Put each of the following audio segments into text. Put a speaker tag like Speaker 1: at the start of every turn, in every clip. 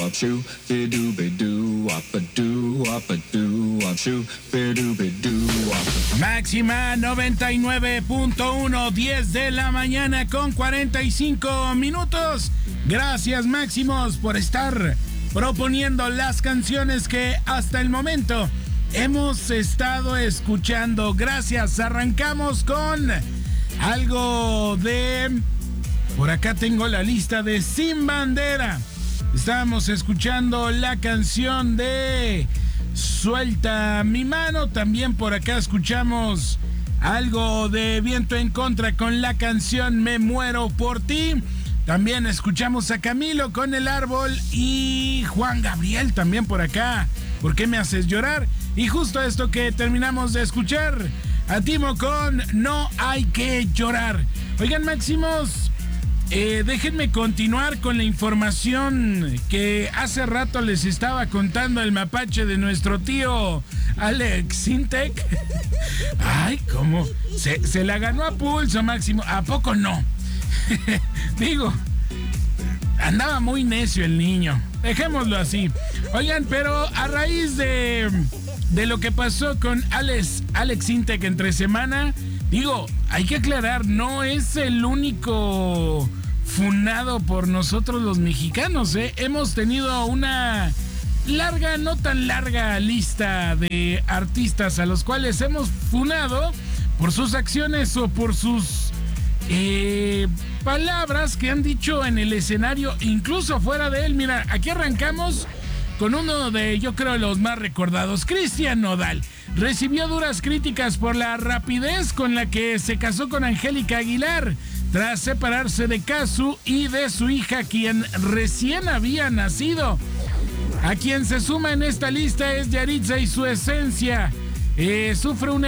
Speaker 1: wop shoo, be doo be doo wop a doo wop shoo, be doo wop.
Speaker 2: Máxima 99.1, 10 de la mañana con 45 minutos. Gracias, Máximos, por estar proponiendo las canciones que hasta el momento hemos estado escuchando. Gracias. Arrancamos con algo de... Por acá tengo la lista de Sin Bandera. Estábamos escuchando la canción de Suelta mi mano. También por acá escuchamos algo de Viento en Contra con la canción Me muero por ti. También escuchamos a Camilo con El árbol y Juan Gabriel también por acá. ¿Por qué me haces llorar? Y justo esto que terminamos de escuchar, a Timo con No hay que llorar. Oigan, Máximos, déjenme continuar con la información que hace rato les estaba contando el mapache de nuestro tío Alex Sintek. Ay, cómo se la ganó a pulso, Máximo. ¿A poco no? Digo, andaba muy necio el niño. Dejémoslo así. Oigan, pero a raíz de lo que pasó con Alex Sintek entre semana, digo, hay que aclarar, no es el único funado por nosotros los mexicanos, ¿eh? Hemos tenido una larga, no tan larga lista de artistas a los cuales hemos funado por sus acciones o por sus palabras que han dicho en el escenario, incluso fuera de él. Mira, aquí arrancamos con uno de, yo creo, los más recordados. Cristian Nodal recibió duras críticas por la rapidez con la que se casó con Angélica Aguilar tras separarse de Casu y de su hija, quien recién había nacido. A quien se suma en esta lista es Yaritza y su esencia. Sufre un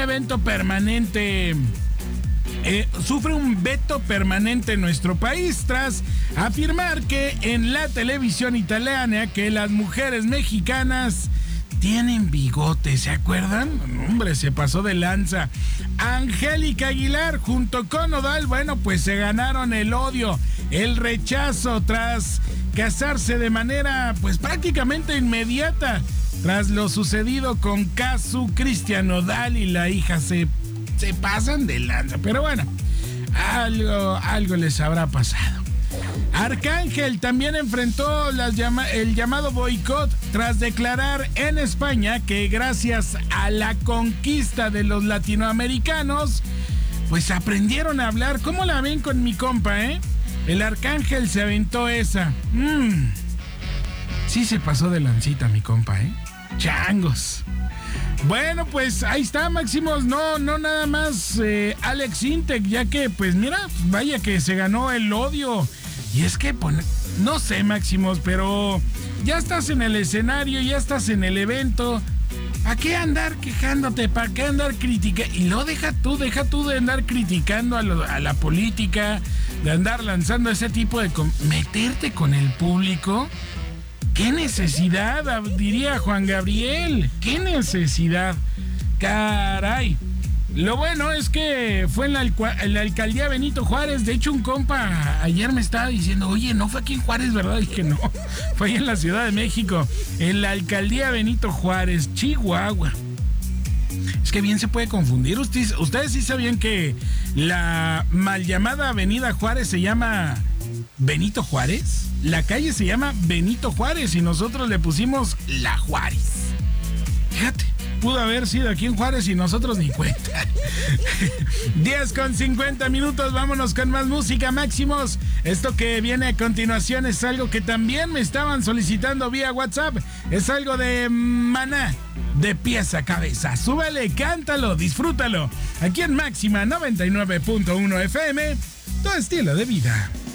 Speaker 2: veto permanente en nuestro país tras afirmar que en la televisión italiana que las mujeres mexicanas tienen bigote, ¿se acuerdan? Hombre, se pasó de lanza. Angélica Aguilar junto con Nodal, bueno, pues se ganaron el odio, el rechazo tras casarse de manera pues prácticamente inmediata tras lo sucedido con Casu. Cristian Nodal y la hija se pasan de lanza, pero bueno, algo les habrá pasado. Arcángel también enfrentó el llamado boicot tras declarar en España que gracias a la conquista de los latinoamericanos, pues aprendieron a hablar. ¿Cómo la ven con mi compa, El Arcángel se aventó esa. Sí se pasó de lancita mi compa, Changos. Bueno, pues ahí está, Máximos. No nada más Alex Sintek, ya que, pues mira, vaya que se ganó el odio. Y es que, no sé, Máximos, pero ya estás en el escenario, ya estás en el evento. ¿Para qué andar quejándote? ¿Para qué andar criticando? Y no, deja tú de andar criticando a la política, de andar lanzando ese tipo de... meterte con el público. ¿Qué necesidad? Diría Juan Gabriel. ¿Qué necesidad? Caray. Lo bueno es que fue en la alcaldía Benito Juárez. De hecho, un compa ayer me estaba diciendo, oye, no fue aquí en Juárez, ¿verdad? Dije, no, fue ahí en la Ciudad de México, en la alcaldía Benito Juárez, Chihuahua. Es que bien se puede confundir. Ustedes sí sabían que la mal llamada Avenida Juárez se llama Benito Juárez. La calle se llama Benito Juárez y nosotros le pusimos La Juárez. Fíjate, pudo haber sido aquí en Juárez y nosotros ni cuenta. 10:50, vámonos con más música, Máximos. Esto que viene a continuación es algo que también me estaban solicitando vía WhatsApp. Es algo de Maná, de pies a cabeza. Súbele, cántalo, disfrútalo. Aquí en Máxima 99.1 FM, tu estilo de vida.